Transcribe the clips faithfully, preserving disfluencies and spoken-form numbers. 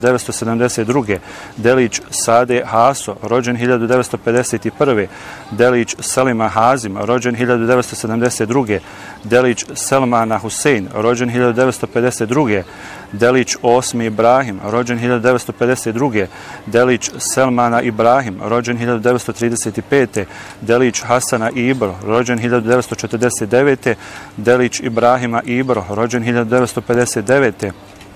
devetsto sedamdeset druge. Delić Sade Haso, rođen hiljadu devetsto pedeset prve. Delić Selima Hazim, rođen hiljadu devetsto sedamdeset druge. Delić Selmana Husein, rođen hiljadu devetsto pedeset druge. Delić Osmi Ibrahim, rođen hiljadu devetsto pedeset druge. Delić Selmana Ibrahim, rođen hiljadu devetsto trideset pete. Delić Hasana Ibro, rođen hiljadu devetsto četrdeset devete. Delić Ibrahima Ibro, rođen hiljadu devetsto pedeset devete.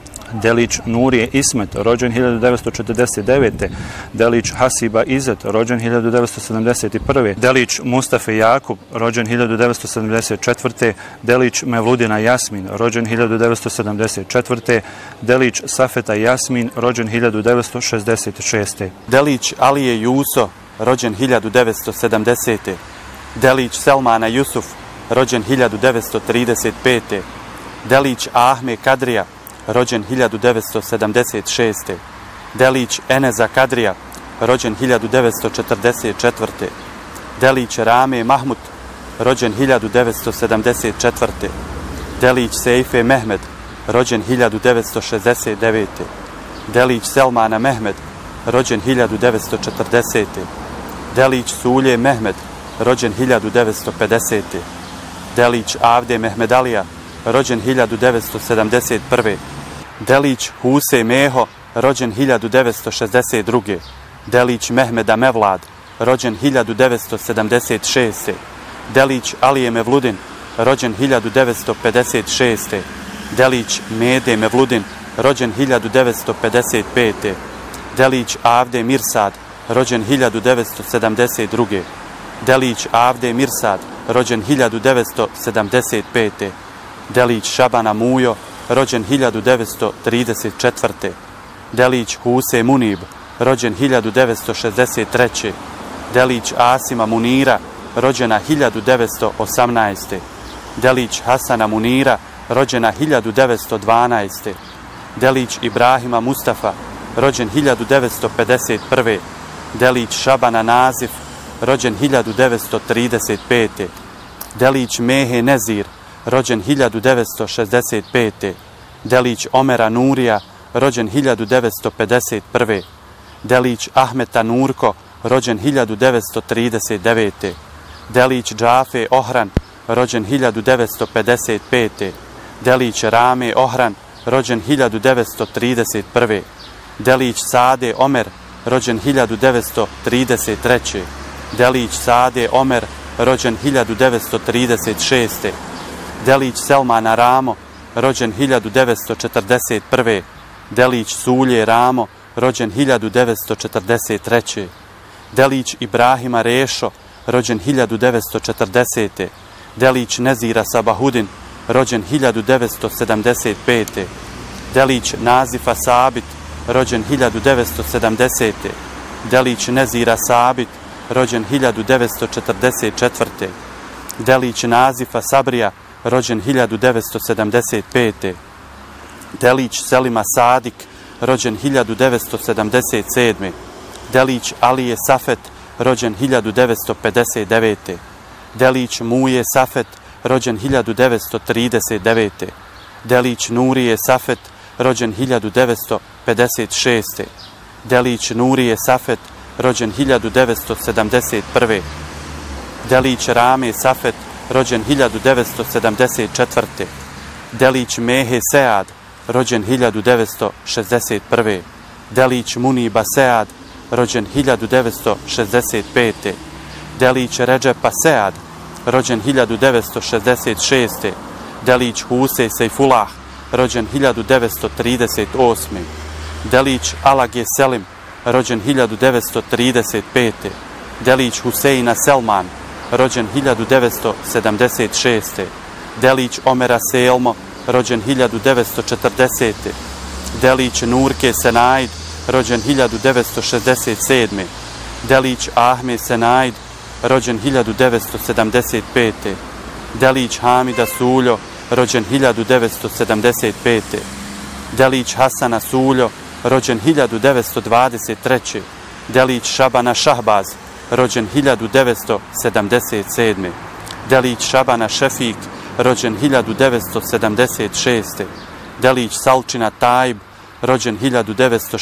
Delić Nurije Ismet, rođen hiljadu devetsto četrdeset devete. Delić Hasiba Izet, rođen hiljadu devetsto sedamdeset prve. Delić Mustafe Jakub, rođen hiljadu devetsto sedamdeset četvrte. Delić Mevludina Jasmin, rođen hiljadu devetsto sedamdeset četvrte. Delić Safeta Jasmin, rođen hiljadu devetsto šezdeset šeste. Delić Alije Juso, rođen hiljadu devetsto sedamdesete. Delić Selmana Jusuf, rođen hiljadu devetsto trideset pete. Delić Ahme Kadrija, rođen hiljadu devetsto sedamdeset šeste. Delić Eneza Kadrija, rođen hiljadu devetsto četrdeset četvrte. Delić Rame Mahmut, rođen hiljadu devetsto sedamdeset četvrte. Delić Seife Mehmed, rođen hiljadu devetsto šezdeset devete. Delić Selmana Mehmed, rođen hiljadu devetsto četrdesete. Delić Sulje Mehmed, rođen hiljadu devetsto pedesete. Delić Avde Mehmedalija, rođen hiljadu devetsto sedamdeset prve. Delić Huse Meho, rođen hiljadu devetsto šezdeset druge. Delić Mehmeda Mevlad, rođen hiljadu devetsto sedamdeset šeste. Delić Alije Mevludin, rođen hiljadu devetsto pedeset šeste. Delić Mede Mevludin, rođen hiljadu devetsto pedeset pete. Delić Avde Mirsad, rođen hiljadu devetsto sedamdeset druge. Delić Avde Mirsad, rođen hiljadu devetsto sedamdeset pete. Delić Šabana Mujo, rođen hiljadu devetsto trideset četvrte. Delić Huse Munib, rođen hiljadu devetsto šezdeset treće. Delić Asima Munira, rođena hiljadu devetsto osamnaeste. Delić Hasana Munira, rođena hiljadu devetsto dvanaeste. Delić Ibrahima Mustafa, rođen hiljadu devetsto pedeset prve. Delić Šabana Nazif, rođen hiljadu devetsto trideset pete. Delić Mehe Nezir, rođen hiljadu devetsto šezdeset pete. Delić Omera Nurija, rođen hiljadu devetsto pedeset prve. Delić Ahmeta Nurko, rođen hiljadu devetsto trideset devete. Delić Džafe Ohran, rođen hiljadu devetsto pedeset pete. Delić Rame Ohran, rođen hiljadu devetsto trideset prve. Delić Sade Omer, rođen hiljadu devetsto trideset treće. Delić Sade Omer, rođen hiljadu devetsto trideset šeste. Delić Selmana Ramo, rođen hiljadu devetsto četrdeset prve. Delić Sulje Ramo, rođen hiljadu devetsto četrdeset treće. Delić Ibrahima Rešo, rođen hiljadu devetsto četrdesete. Delić Nezira Sabahudin, rođen hiljadu devetsto sedamdeset pete. Delić Nazifa Sabit, rođen hiljadu devetsto sedamdesete. Delić Nezira Sabit, rođen hiljadu devetsto četrdeset četvrte. Delić Nazifa Sabrija, rođen hiljadu devetsto sedamdeset pete. Delić Selima Sadik, rođen hiljadu devetsto sedamdeset sedme. Delić Alije Safet, rođen hiljadu devetsto pedeset devete. Delić Muje Safet, rođen hiljadu devetsto trideset devete. Delić Nurije Safet, rođen hiljadu devetsto pedeset šeste. Delić Nurije Safet, rođen hiljadu devetsto sedamdeset prve. Delić Rame Safet, rođen hiljadu devetsto sedamdeset četvrte. Delić Mehe Sead, rođen hiljadu devetsto šezdeset prve. Delić Muniba Sead, rođen hiljadu devetsto šezdeset pete. Delić Redžepa Sead, rođen hiljadu devetsto šezdeset šeste. Delić Huse Sejfulah, rođen hiljadu devetsto trideset osme. Delić Alage Selim, rođen hiljadu devetsto trideset pete. Delić Huseina Selman, rođen hiljadu devetsto sedamdeset šeste. Delić Omera Selmo, rođen hiljadu devetsto četrdesete. Delić Nurke Senaid, rođen hiljadu devetsto šezdeset sedme. Delić Ahme Senaid, rođen hiljadu devetsto sedamdeset pete. Delić Hamida Suljo, rođen hiljadu devetsto sedamdeset pete. Delić Hasana Suljo, rođen hiljadu devetsto dvadeset treće. Delić Šabana Šahbaz, rođen hiljadu devetsto sedamdeset sedme. Delić Šabana Šefik, rođen hiljadu devetsto sedamdeset šeste. Delić Salčina Tajb, rođen hiljadu devetsto